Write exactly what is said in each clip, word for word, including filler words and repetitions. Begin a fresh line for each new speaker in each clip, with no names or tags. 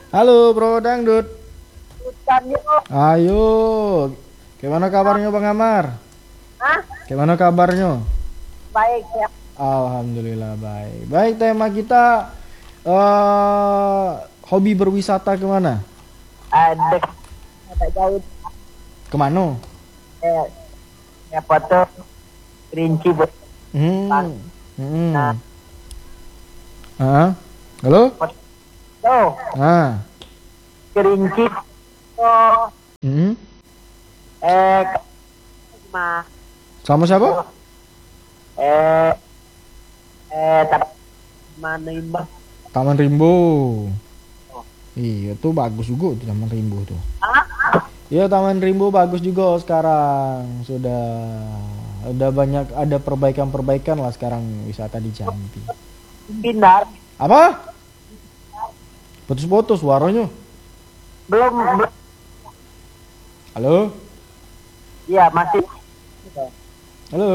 Halo Bro Dangdut.
Hutan yuk.
Ayo. Gimana kabarnya Bang Amar?
Hah?
Gimana kabarnya?
Baik ya.
Alhamdulillah baik. Baik, tema kita eh hobi berwisata kemana?
Ada ada jauh
Kemana?
eh ya foto kerinci buat
Hmm. Hmm.
Nah.
Ah. Halo?
foto
Ah.
kerinci. Oh,
Hmm.
eh ma
Sama siapa?
eh eh tapi mana imbang.
Taman Rimbo. Iya tuh bagus juga tuh Taman Rimbo tuh. Iya Taman Rimbo bagus juga sekarang. Sudah udah banyak ada perbaikan-perbaikan lah sekarang wisata di Jambi.
Pindah
Apa? Putus-putus suaranya.
belum belum
Halo?
ya masih
Halo?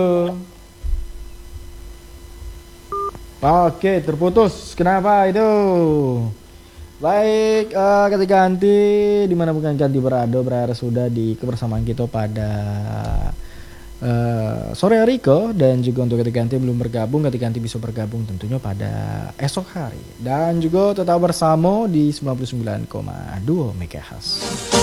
Oke, terputus. Kenapa itu? Baik, eh, ketika ganti dimanapun kan ganti berada berada sudah di kebersamaan kita pada eh, sore hari ke dan juga untuk ketika ganti belum bergabung, ketika ganti bisa bergabung tentunya pada esok hari dan juga tetap bersama di sembilan puluh sembilan koma dua MHz.